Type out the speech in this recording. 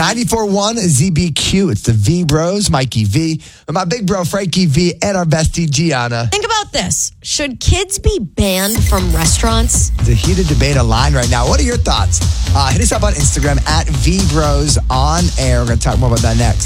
94.1 ZBQ. It's the V Bros, Mikey V, and my big bro, Frankie V, and our bestie, Gianna. Think about this. Should kids be banned from restaurants? It's a heated debate online right now. What are your thoughts? Hit us up on Instagram at VBrosOnAir. We're going to talk more about that next.